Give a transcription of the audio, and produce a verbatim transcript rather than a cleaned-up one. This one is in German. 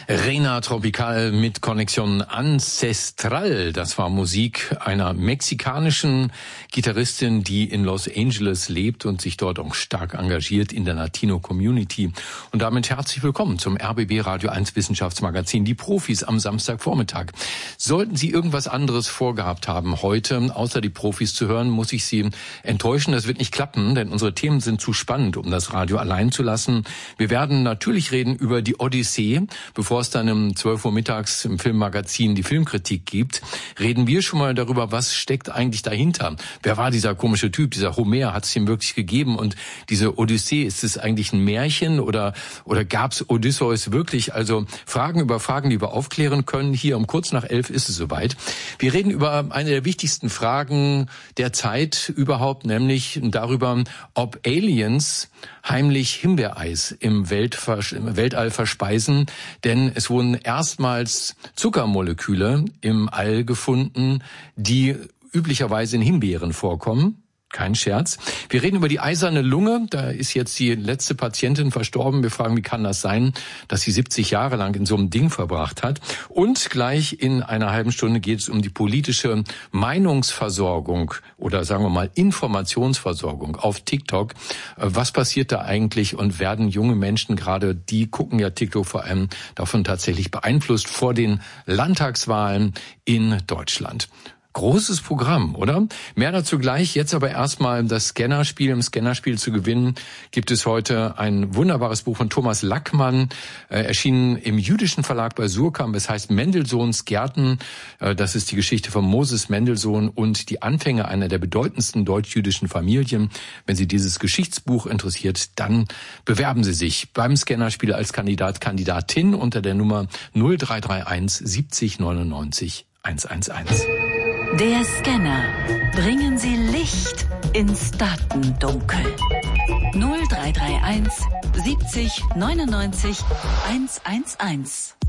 Reina Tropical mit Connexion Ancestral. Das war Musik einer mexikanischen Gitarristin, die in Los Angeles lebt und sich dort auch stark engagiert in der Latino-Community. Und damit herzlich willkommen zum R B B Radio eins Wissenschaftsmagazin, die Profis am Samstagvormittag. Sollten Sie irgendwas anderes vorgehabt haben heute, außer die Profis zu hören, muss ich Sie enttäuschen. Das wird nicht klappen, denn unsere Themen sind zu spannend, um das Radio allein zu lassen. Wir werden natürlich reden über die Odyssee. Bevor es dann um zwölf Uhr mittags im Filmmagazin die Filmkritik gibt, reden wir schon mal darüber, was steckt eigentlich dahinter. Wer war dieser komische Typ, dieser Homer, hat es ihm wirklich gegeben? Und diese Odyssee, ist es eigentlich ein Märchen oder oder gab es Odysseus wirklich? Also Fragen über Fragen, die wir aufklären können. Hier um kurz nach elf ist es soweit. Wir reden über eine der wichtigsten Fragen der Zeit überhaupt, nämlich darüber, ob Aliens heimlich Himbeereis im Weltall verspeisen, denn es wurden erstmals Zuckermoleküle im All gefunden, die üblicherweise in Himbeeren vorkommen. Kein Scherz. Wir reden über die eiserne Lunge. Da ist jetzt die letzte Patientin verstorben. Wir fragen, wie kann das sein, dass sie siebzig Jahre lang in so einem Ding verbracht hat? Und gleich in einer halben Stunde geht es um die politische Meinungsversorgung oder sagen wir mal Informationsversorgung auf TikTok. Was passiert da eigentlich und werden junge Menschen, gerade die gucken ja TikTok vor allem, davon tatsächlich beeinflusst vor den Landtagswahlen in Deutschland? Großes Programm, oder? Mehr dazu gleich. Jetzt aber erstmal das Scannerspiel. Im Scannerspiel zu gewinnen gibt es heute ein wunderbares Buch von Thomas Lackmann, äh, erschienen im jüdischen Verlag bei Surkamp. Es heißt Mendelssohns Gärten. Äh, das ist die Geschichte von Moses Mendelssohn und die Anfänge einer der bedeutendsten deutsch-jüdischen Familien. Wenn Sie dieses Geschichtsbuch interessiert, dann bewerben Sie sich beim Scannerspiel als Kandidat, Kandidatin unter der Nummer null drei drei eins siebzig neunundneunzig hundertelf. Der Scanner. Bringen Sie Licht ins Datendunkel. null drei drei eins siebzig neunundneunzig hundertelf.